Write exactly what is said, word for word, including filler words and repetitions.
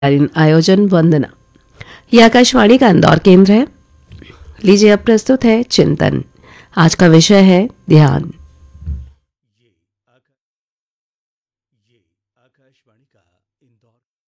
आयोजन वंदना। यह आकाशवाणी का इंदौर केंद्र है। लीजिए अब प्रस्तुत है चिंतन। आज का विषय है ध्यान। ये आका ये आकाशवाणी का इंदौर